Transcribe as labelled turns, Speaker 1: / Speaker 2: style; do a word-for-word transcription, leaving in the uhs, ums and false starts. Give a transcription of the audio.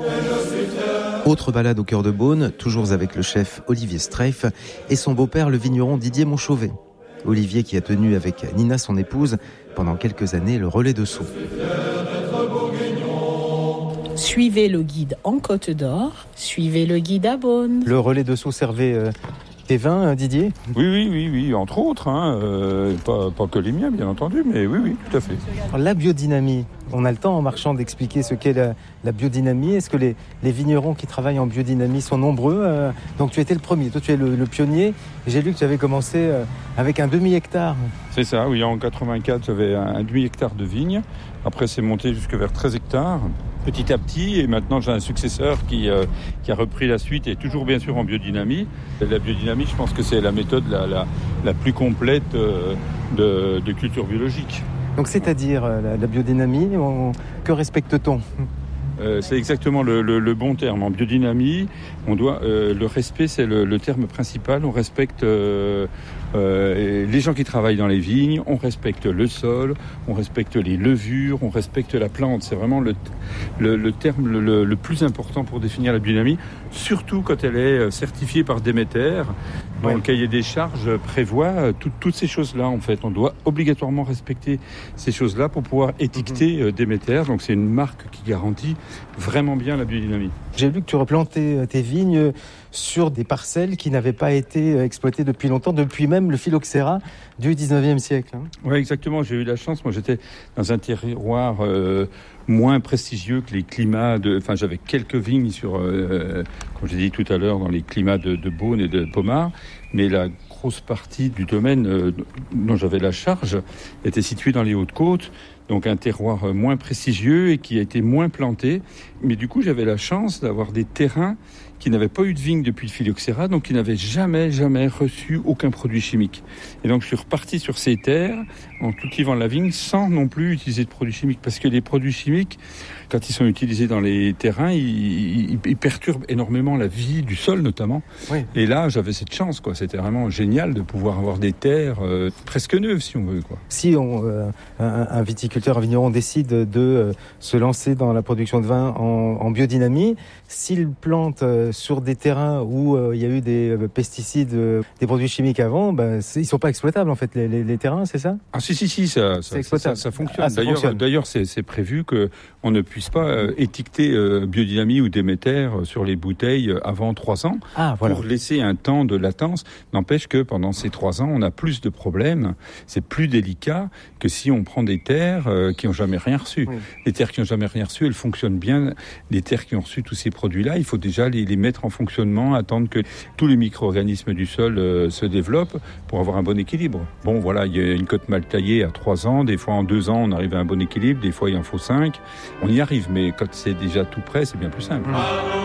Speaker 1: Autre balade au cœur de Beaune, toujours avec le chef Olivier Streif et son beau-père, le vigneron Didier Montchauvet. Olivier qui a tenu avec Nina, son épouse, pendant quelques années le relais de Sceaux.
Speaker 2: Suivez le guide en Côte d'Or, suivez le guide à Beaune.
Speaker 1: Le relais de Sceaux servait euh, des vins, Didier ?
Speaker 3: Oui, oui, oui, oui, entre autres, hein, euh, pas, pas que les miens, bien entendu, mais oui, oui, tout à fait.
Speaker 1: Alors, la biodynamie, on a le temps en marchant d'expliquer ce qu'est la, la biodynamie. Est-ce que les, les vignerons qui travaillent en biodynamie sont nombreux ? euh, Donc tu étais le premier, toi tu es le, le pionnier. J'ai lu que tu avais commencé euh, avec un demi-hectare.
Speaker 3: C'est ça, oui, en quatre-vingt-quatre, j'avais un, un demi-hectare de vignes. Après, c'est monté jusque vers treize hectares, petit à petit. Et maintenant, j'ai un successeur qui, euh, qui a repris la suite et toujours bien sûr en biodynamie. La biodynamie, je pense que c'est la méthode la, la, la plus complète euh, de, de culture biologique.
Speaker 1: Donc c'est-à-dire euh, la, la biodynamie, on, que respecte-t-on ?
Speaker 3: Euh, c'est exactement le, le, le bon terme. En biodynamie, on doit, euh, le respect, c'est le, le terme principal. On respecte euh, euh, les gens qui travaillent dans les vignes, on respecte le sol, on respecte les levures, on respecte la plante. C'est vraiment le, le, le terme le, le plus important pour définir la biodynamie, surtout quand elle est certifiée par Déméter. Dont ouais. Le cahier des charges prévoit tout, toutes ces choses-là, en fait. On doit obligatoirement respecter ces choses-là pour pouvoir étiqueter mm-hmm. Déméter. Donc c'est une marque qui garantit vraiment bien la biodynamie.
Speaker 1: J'ai lu que tu replantais tes vignes sur des parcelles qui n'avaient pas été exploitées depuis longtemps, depuis même le phylloxéra du dix-neuvième siècle. Hein.
Speaker 3: Oui, exactement. J'ai eu la chance. Moi, j'étais dans un terroir euh, moins prestigieux que les climats de... Enfin, j'avais quelques vignes sur, euh, comme j'ai dit tout à l'heure, dans les climats de, de Beaune et de Pommard. Mais la grosse partie du domaine euh, dont j'avais la charge était située dans les Hautes-Côtes. Donc un terroir moins prestigieux et qui a été moins planté. Mais du coup, j'avais la chance d'avoir des terrains qui n'avaient pas eu de vigne depuis le phylloxéra, donc qui n'avaient jamais, jamais reçu aucun produit chimique. Et donc je suis reparti sur ces terres en cultivant la vigne sans non plus utiliser de produits chimiques. Parce que les produits chimiques, quand ils sont utilisés dans les terrains, ils, ils, ils perturbent énormément la vie du sol notamment. Oui. Et là, j'avais cette chance, quoi. C'était vraiment génial de pouvoir avoir des terres euh, presque neuves, si on veut, quoi.
Speaker 1: Si on, euh, un, un viticulteur, un vigneron décide de euh, se lancer dans la production de vin en, en biodynamie, s'il plante euh, sur des terrains où euh, il y a eu des euh, pesticides, euh, des produits chimiques avant, ben, ils ne sont pas exploitables en fait, les, les, les terrains, c'est ça ?
Speaker 3: Ah si, si, si, ça, ça, ça, ça, ça fonctionne. Ah, ça d'ailleurs, fonctionne. D'ailleurs c'est, c'est prévu qu'on ne puisse pas euh, étiqueter euh, biodynamie ou Déméter sur les bouteilles avant trois ans ah, voilà. pour laisser un temps de latence. N'empêche que pendant ces trois ans, on a plus de problèmes, c'est plus délicat que si on prend des terres euh, qui n'ont jamais rien reçu. Oui. Les terres qui n'ont jamais rien reçu, elles fonctionnent bien. Les terres qui ont reçu tous ces produits-là, il faut déjà les, les mettre en fonctionnement, attendre que tous les micro-organismes du sol euh, se développent pour avoir un bon équilibre. Bon, voilà, il y a une cote mal taillée à trois ans, des fois en deux ans, on arrive à un bon équilibre, des fois il en faut cinq. On y arrive, mais quand c'est déjà tout prêt, c'est bien plus simple. Mmh.